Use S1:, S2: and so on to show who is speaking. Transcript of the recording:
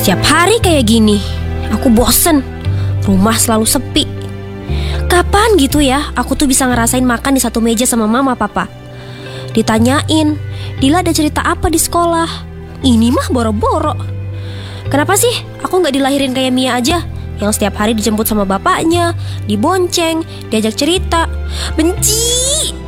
S1: Setiap hari kayak gini, aku bosen. Rumah selalu sepi. Kapan gitu ya aku tuh bisa ngerasain makan di satu meja sama mama papa? Ditanyain, Dila ada cerita apa di sekolah? Ini mah boro-boro. Kenapa sih aku gak dilahirin kayak Mia aja, yang setiap hari dijemput sama bapaknya, dibonceng, diajak cerita? Benci!